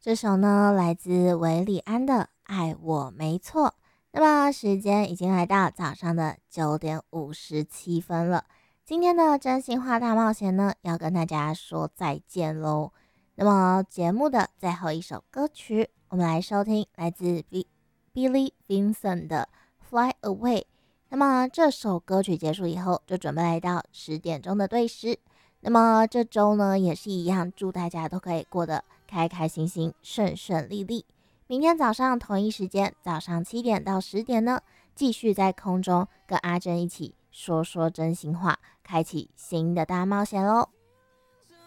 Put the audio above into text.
这首呢来自韦礼安的《爱我没错》。那么时间已经来到早上的9:57了。今天的真心话大冒险呢，要跟大家说再见喽。那么节目的最后一首歌曲，我们来收听来自 Billy Vincent 的《Fly Away》。那么这首歌曲结束以后，就准备来到10点钟的对时。那么这周呢也是一样，祝大家都可以过得开开心心、顺顺利利。明天早上同一时间，早上7点到10点呢，继续在空中跟阿珍一起说说真心话，开启新的大冒险喽。